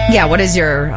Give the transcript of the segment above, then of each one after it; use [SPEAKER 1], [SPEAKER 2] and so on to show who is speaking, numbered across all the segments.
[SPEAKER 1] Yeah, what is your,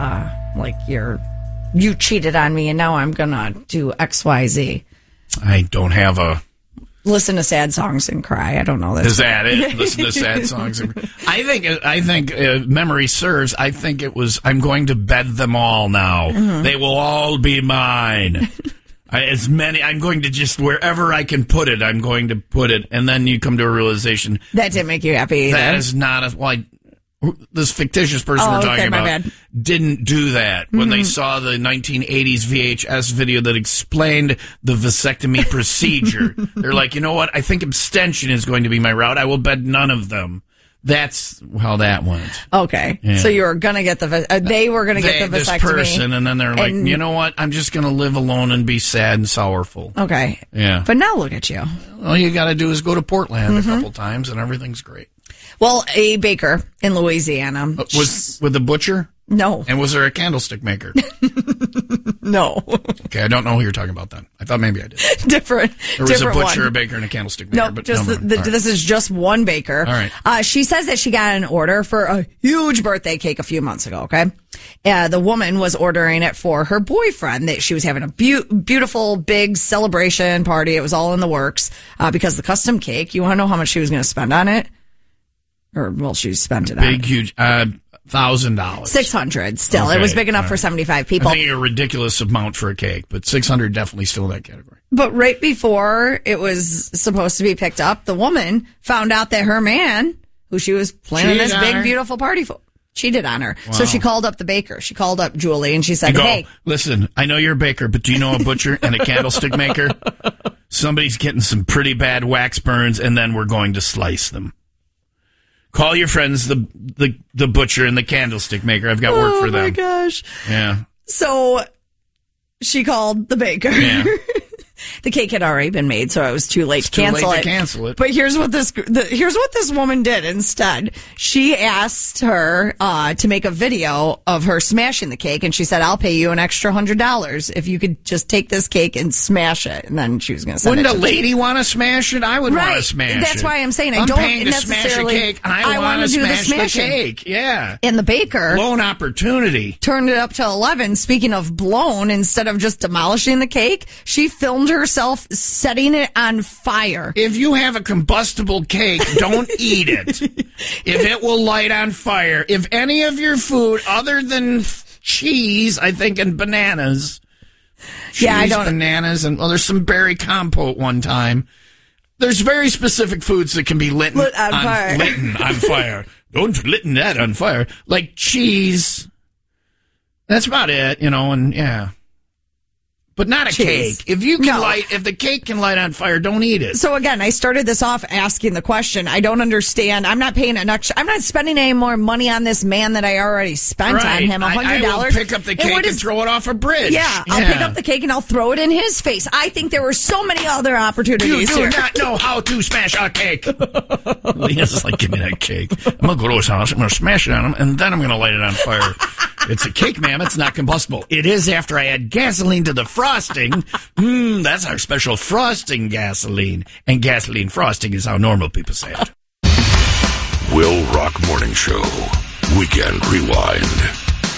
[SPEAKER 1] you cheated on me and now I'm going to do XYZ.
[SPEAKER 2] I don't have a...
[SPEAKER 1] Listen to sad songs and cry. I don't know that.
[SPEAKER 2] Is that it? Listen to sad songs. I think memory serves. I think it was, I'm going to bed them all now. Mm-hmm. They will all be mine. I'm going to just, wherever I can put it, I'm going to put it. And then you come to a realization.
[SPEAKER 1] That didn't make you happy either.
[SPEAKER 2] That is not this fictitious person we're talking about didn't do that when they saw the 1980s VHS video that explained the vasectomy procedure. They're like, you know what? I think abstention is going to be my route. I will bed none of them. That's how that went.
[SPEAKER 1] Okay. Yeah. So you were going to get they were going to get the vasectomy. This person,
[SPEAKER 2] and then they're like, you know what? I'm just going to live alone and be sad and sorrowful.
[SPEAKER 1] Okay.
[SPEAKER 2] Yeah.
[SPEAKER 1] But now look at you.
[SPEAKER 2] All you got to do is go to Portland a couple times and everything's great.
[SPEAKER 1] Well, a baker in Louisiana.
[SPEAKER 2] Was with the butcher?
[SPEAKER 1] No.
[SPEAKER 2] And was there a candlestick maker?
[SPEAKER 1] No.
[SPEAKER 2] Okay, I don't know who you're talking about then. I thought maybe I did.
[SPEAKER 1] Different.
[SPEAKER 2] There was a butcher, a baker, and a candlestick maker.
[SPEAKER 1] No, but this is just one baker.
[SPEAKER 2] All right.
[SPEAKER 1] She says that she got an order for a huge birthday cake a few months ago, okay? The woman was ordering it for her boyfriend. That she was having a beautiful, big celebration party. It was all in the works because the custom cake, you want to know how much she was going to spend on it? She spent it on
[SPEAKER 2] big, huge, $1,000.
[SPEAKER 1] $600 still.
[SPEAKER 2] Okay.
[SPEAKER 1] It was big enough for 75 people.
[SPEAKER 2] I think a ridiculous amount for a cake, but $600 definitely still in that category.
[SPEAKER 1] But right before it was supposed to be picked up, the woman found out that her man, who she was planning this big, beautiful party for, cheated on her. Wow. So she called up the baker. She called up Julie and she said, hey.
[SPEAKER 2] Listen, I know you're a baker, but do you know a butcher and a candlestick maker? Somebody's getting some pretty bad wax burns and then we're going to slice them. Call your friends, the butcher and the candlestick maker. I've got work for them.
[SPEAKER 1] Oh, my gosh.
[SPEAKER 2] Yeah.
[SPEAKER 1] So she called the baker.
[SPEAKER 2] Yeah.
[SPEAKER 1] The cake had already been made, so it was too late to cancel it. But here's what this woman did instead. She asked her to make a video of her smashing the cake, and she said, "I'll pay you an extra $100 if you could just take this cake and smash it." And then she was going to send
[SPEAKER 2] Wouldn't
[SPEAKER 1] it.
[SPEAKER 2] Wouldn't a lady want to smash it? I would want to smash it.
[SPEAKER 1] That's why I'm saying
[SPEAKER 2] I'm
[SPEAKER 1] don't
[SPEAKER 2] paying to
[SPEAKER 1] necessarily.
[SPEAKER 2] Smash a cake. I want to smash the cake. Yeah.
[SPEAKER 1] And the baker
[SPEAKER 2] blown opportunity
[SPEAKER 1] turned it up to 11. Speaking of blown, instead of just demolishing the cake, she filmed herself setting it on fire.
[SPEAKER 2] If you have a combustible cake, don't eat it. If it will light on fire. If any of your food other than cheese, I think, and bananas. Bananas, and there's some berry compote one time. There's very specific foods that can be lit on fire. Don't lit that on fire. Like cheese. That's about it, and yeah. But not a cake. If the cake can light on fire, don't eat it.
[SPEAKER 1] So again, I started this off asking the question. I don't understand. I'm not paying I'm not spending any more money on this man that I already spent on him. $100.
[SPEAKER 2] I will pick up the cake and throw it off a bridge.
[SPEAKER 1] Yeah, I'll pick up the cake and I'll throw it in his face. I think there were so many other opportunities.
[SPEAKER 2] You do not know how to smash a cake. Leah's like, give me that cake. I'm going to go to his house. I'm going to smash it on him, and then I'm going to light it on fire. It's a cake, ma'am. It's not combustible. It is after I add gasoline to the frosting. That's our special frosting gasoline. And gasoline frosting is how normal people say it.
[SPEAKER 3] Will Rock Morning Show. Weekend Rewind.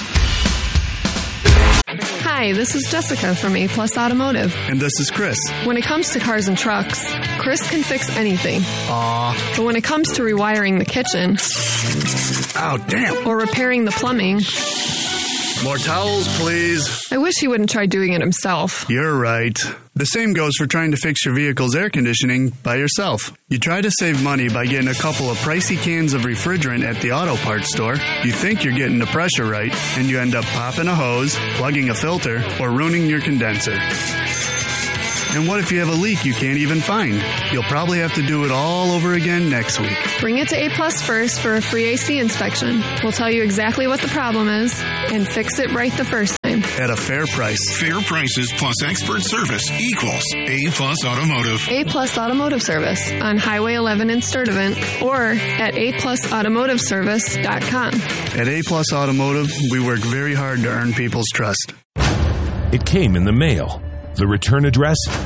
[SPEAKER 4] Hi, this is Jessica from A Plus Automotive.
[SPEAKER 5] And this is Chris.
[SPEAKER 4] When it comes to cars and trucks, Chris can fix anything.
[SPEAKER 5] Aww.
[SPEAKER 4] But when it comes to rewiring the kitchen...
[SPEAKER 5] Oh, damn.
[SPEAKER 4] Or repairing the plumbing...
[SPEAKER 5] More towels, please.
[SPEAKER 4] I wish he wouldn't try doing it himself.
[SPEAKER 5] You're right. The same goes for trying to fix your vehicle's air conditioning by yourself. You try to save money by getting a couple of pricey cans of refrigerant at the auto parts store. You think you're getting the pressure right, and you end up popping a hose, plugging a filter, or ruining your condenser. And what if you have a leak you can't even find? You'll probably have to do it all over again next week.
[SPEAKER 4] Bring it to A Plus first for a free AC inspection. We'll tell you exactly what the problem is and fix it right the first time.
[SPEAKER 5] At a fair price.
[SPEAKER 3] Fair prices plus expert service equals A Plus Automotive.
[SPEAKER 4] A Plus Automotive Service on Highway 11 in Sturtevant or at aplusautomotiveservice.com.
[SPEAKER 5] At A Plus Automotive, we work very hard to earn people's trust.
[SPEAKER 6] It came in the mail. The return address?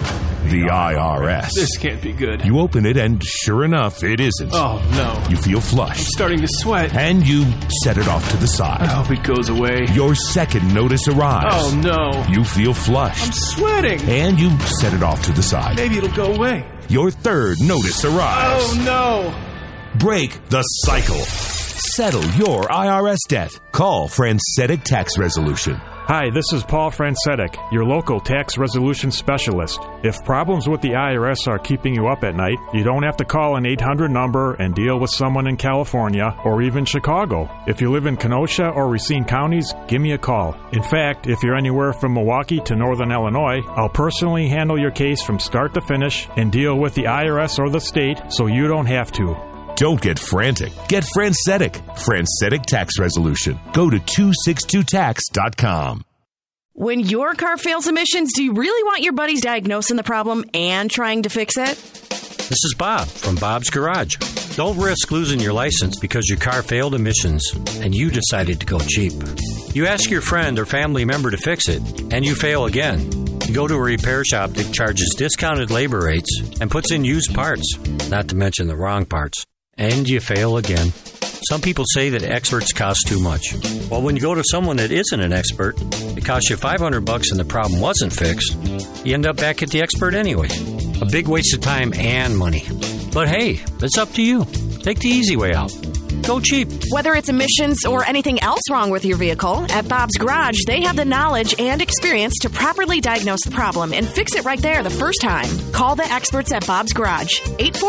[SPEAKER 6] the IRS.
[SPEAKER 7] This can't be good.
[SPEAKER 6] You open it, and sure enough, it isn't.
[SPEAKER 7] Oh, no.
[SPEAKER 6] You feel flushed.
[SPEAKER 7] I'm starting to sweat.
[SPEAKER 6] And you set it off to the side.
[SPEAKER 7] I hope it goes away.
[SPEAKER 6] Your second notice arrives.
[SPEAKER 7] Oh, no.
[SPEAKER 6] You feel flushed.
[SPEAKER 7] I'm sweating.
[SPEAKER 6] And you set it off to the side.
[SPEAKER 7] Maybe it'll go away.
[SPEAKER 6] Your third notice arrives.
[SPEAKER 7] Oh, no.
[SPEAKER 6] Break the cycle. Settle your IRS debt. Call Francetic Tax Resolution.
[SPEAKER 8] Hi, this is Paul Francetic, your local tax resolution specialist. If problems with the IRS are keeping you up at night, you don't have to call an 800 number and deal with someone in California or even Chicago. If you live in Kenosha or Racine counties, give me a call. In fact, if you're anywhere from Milwaukee to Northern Illinois, I'll personally handle your case from start to finish and deal with the IRS or the state so you don't have to.
[SPEAKER 6] Don't get frantic. Get Francetic. Francetic Tax Resolution. Go to 262tax.com.
[SPEAKER 9] When your car fails emissions, do you really want your buddies diagnosing the problem and trying to fix it?
[SPEAKER 10] This is Bob from Bob's Garage. Don't risk losing your license because your car failed emissions and you decided to go cheap. You ask your friend or family member to fix it, and you fail again. You go to a repair shop that charges discounted labor rates and puts in used parts, not to mention the wrong parts. And you fail again. Some people say that experts cost too much. Well, when you go to someone that isn't an expert, it costs you $500 and the problem wasn't fixed, you end up back at the expert anyway. A big waste of time and money. But hey, it's up to you. Take the easy way out. Go cheap.
[SPEAKER 9] Whether it's emissions or anything else wrong with your vehicle, at Bob's Garage, they have the knowledge and experience to properly diagnose the problem and fix it right there the first time. Call the experts at Bob's Garage,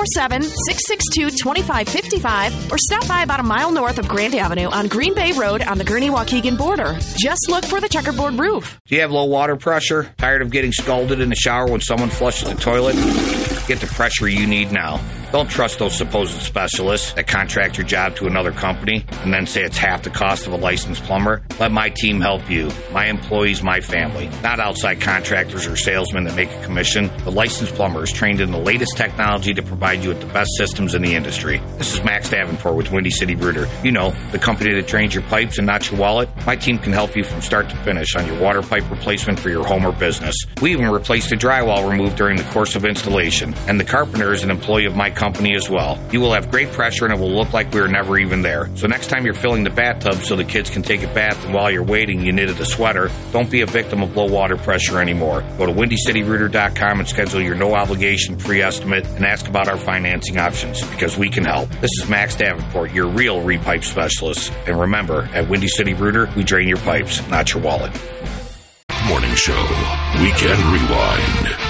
[SPEAKER 9] 847-662-2555, or stop by about a mile north of Grant Avenue on Green Bay Road on the Gurnee-Waukegan border. Just look for the checkerboard roof.
[SPEAKER 2] Do you have low water pressure? Tired of getting scalded in the shower when someone flushes the toilet? Get the pressure you need now. Don't trust those supposed specialists that contract your job to another company and then say it's half the cost of a licensed plumber. Let my team help you. My employees, my family. Not outside contractors or salesmen that make a commission, but licensed plumbers trained in the latest technology to provide you with the best systems in the industry. This is Max Davenport with Windy City Rooter. You know, the company that drains your pipes and not your wallet. My team can help you from start to finish on your water pipe replacement for your home or business. We even replaced the drywall removed during the course of installation. And the carpenter is an employee of my company as well. You will have great pressure and it will look like we were never even there. So next time you're filling the bathtub so the kids can take a bath and while you're waiting you knitted a sweater, don't be a victim of low water pressure anymore. Go to WindyCityRooter.com and schedule your no obligation pre-estimate and ask about our financing options because we can help. This is Max Davenport, your real repipe specialist. And remember, at Windy City Rooter, we drain your pipes, not your wallet.
[SPEAKER 3] Morning Show, Weekend Rewind.